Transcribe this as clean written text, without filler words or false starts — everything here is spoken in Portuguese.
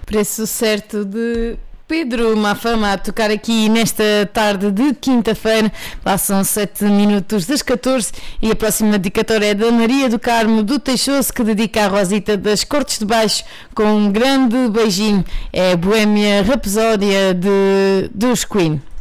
Preço certo de Pedro Mafama a tocar aqui nesta tarde de quinta-feira. Lá são 7 minutos das 14 e a próxima dedicatória é da Maria do Carmo do Teixoso, que dedica à Rosita das Cortes de Baixo com um grande beijinho. É Boémia Rapsódia dos Queen.